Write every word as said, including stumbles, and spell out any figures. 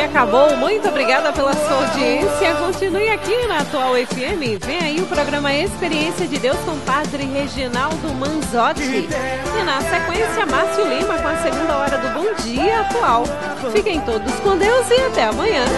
acabou. Muito obrigada pela sua audiência. Continue aqui na Atual F M. Vem aí o programa Experiência de Deus com o Padre Reginaldo Manzotti. E na sequência, Márcio Lima com a segunda hora do Bom Dia Atual. Fiquem todos com Deus e até amanhã.